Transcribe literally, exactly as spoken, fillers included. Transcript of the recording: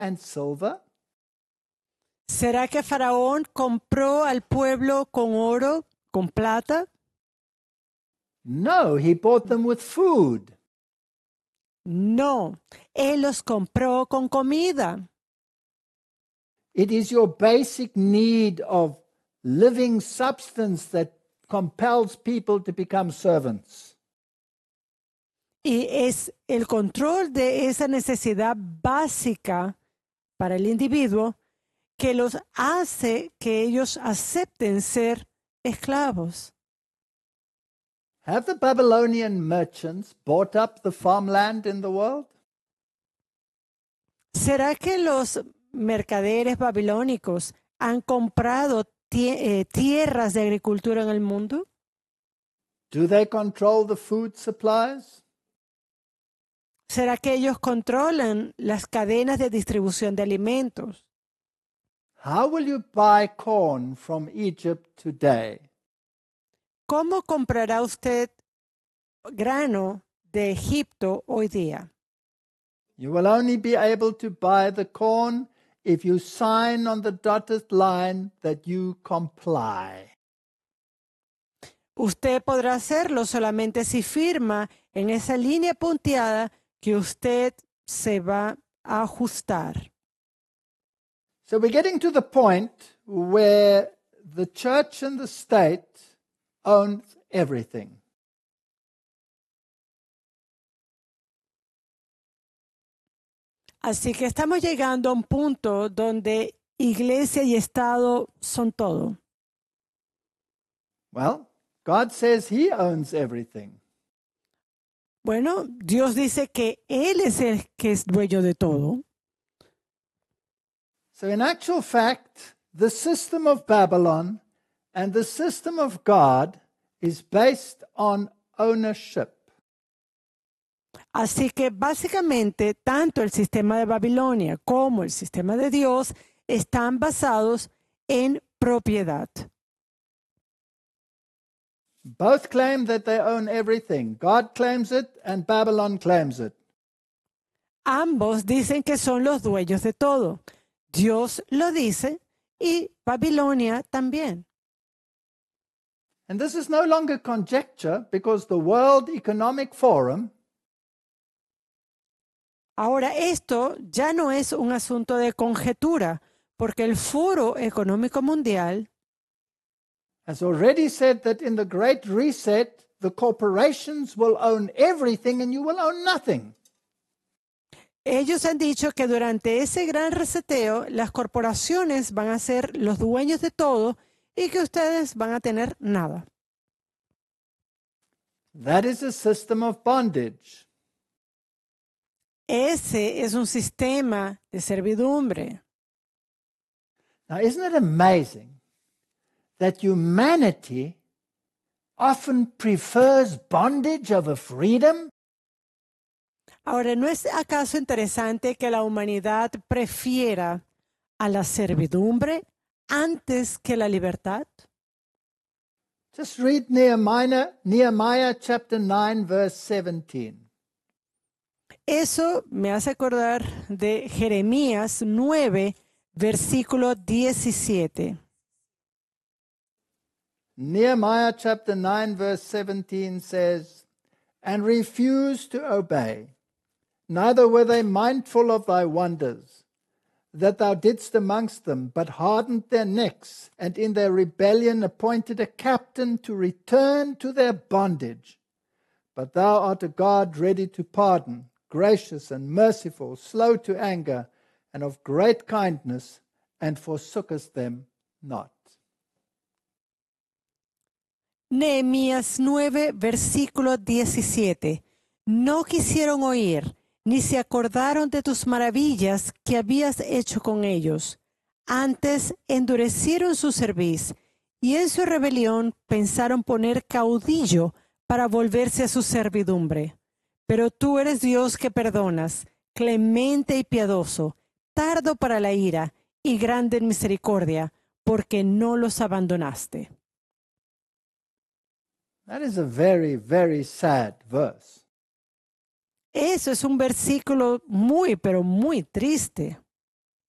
and silver? ¿Será que Faraón compró al pueblo con oro, con plata? No, he bought them with food. No, él los compró con comida. It is your basic need of living substance that compels people to become servants. Y es el control de esa necesidad básica para el individuo que los hace que ellos acepten ser esclavos. Have the Babylonian merchants bought up the farmland in the world? ¿Será que los mercaderes babilónicos han comprado tie- eh, tierras de agricultura en el mundo? Do they control the food supplies? ¿Será que ellos controlan las cadenas de distribución de alimentos? How will you buy corn from Egypt today? ¿Cómo comprará usted grano de Egipto hoy día? You will only be able to buy the corn if you sign on the dotted line that you comply. Usted podrá hacerlo solamente si firma en esa línea punteada que usted se va a ajustar. So we're getting to the point where the church and the state own everything. Así que estamos llegando a un punto donde iglesia y Estado son todo. Well, God says he owns everything. Bueno, Dios dice que Él es el que es dueño de todo. So in actual fact, the system of Babylon and the system of God is based on ownership. Así que básicamente tanto el sistema de Babilonia como el sistema de Dios están basados en propiedad. Both claim that they own everything. God claims it and Babylon claims it. Ambos dicen que son los dueños de todo. Dios lo dice y Babilonia también. And this is no longer conjecture because the World Economic Forum Ahora, esto ya no es un asunto de conjetura, porque el Foro Económico Mundial has already said that in the Great Reset, the corporations will own everything and you will own nothing. Ellos han dicho que durante ese gran reseteo las corporaciones van a ser los dueños de todo y que ustedes van a tener nada. That is a system of bondage. Ese es un sistema de servidumbre. Now, isn't it amazing that humanity often prefers bondage over freedom? Ahora, ¿no es acaso interesante que la humanidad prefiera a la servidumbre antes que la libertad? Just read Nehemiah, Nehemiah chapter nine, verse seventeen. Eso me hace acordar de Jeremías nueve, versículo diecisiete. Nehemiah chapter nine, verse seventeen says, "And refused to obey, neither were they mindful of thy wonders, that thou didst amongst them, but hardened their necks, and in their rebellion appointed a captain to return to their bondage. But thou art a God ready to pardon, gracious and merciful, slow to anger, and of great kindness, and forsookest them not." Nehemías nueve, versículo diecisiete. No quisieron oír, ni se acordaron de tus maravillas que habías hecho con ellos. Antes endurecieron su cerviz, y en su rebelión pensaron poner caudillo para volverse a su servidumbre. Pero tú eres Dios que perdonas, clemente y piadoso, tardo para la ira y grande en misericordia, porque no los abandonaste. That is a very, very sad verse. Eso es un versículo muy, pero muy triste.